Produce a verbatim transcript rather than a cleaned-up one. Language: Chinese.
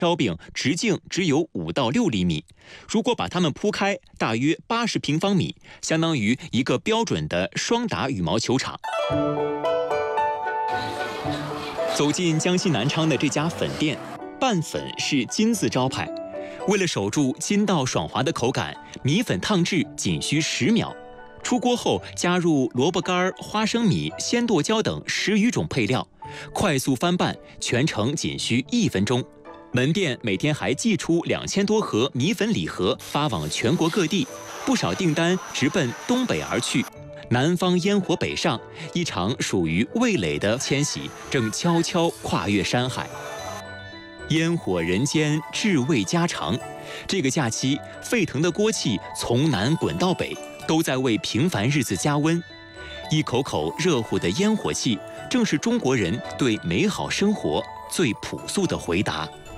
烧饼直径只有五到六厘米，如果把它们铺开，大约八十平方米，相当于一个标准的双打羽毛球场。走进江西南昌的这家粉店，拌粉是金字招牌。为了守住筋道爽滑的口感，米粉烫制仅需十秒。出锅后加入萝卜干、花生米、鲜剁椒等十余种配料，快速翻拌，全程仅需一分钟。门店每天还寄出两千多盒米粉礼盒，发往全国各地，不少订单直奔东北而去。南方烟火北上，一场属于味蕾的迁徙正悄悄跨越山海。烟火人间，至味家常。这个假期，沸腾的锅气从南滚到北，都在为平凡日子加温。一口口热乎的烟火气，正是中国人对美好生活最朴素的回答。